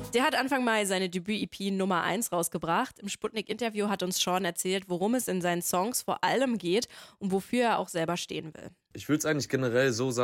Der hat Anfang Mai seine Debüt-EP Nummer 1 rausgebracht. Im Sputnik-Interview hat uns Sean erzählt, worum es in seinen Songs vor allem geht und wofür er auch selber stehen will. Ich würde es eigentlich generell so sagen,